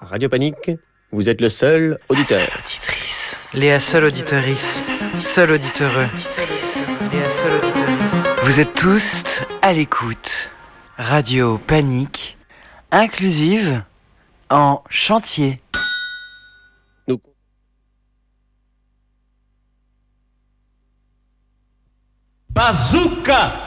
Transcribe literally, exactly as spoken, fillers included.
Radio Panique, vous êtes le seul auditeur. La seule auditrice. Léa, seule auditorice. Seul auditeur. Léa, seule auditorice. Vous êtes tous à l'écoute. Radio Panique, inclusive, en chantier. Nous. Bazooka!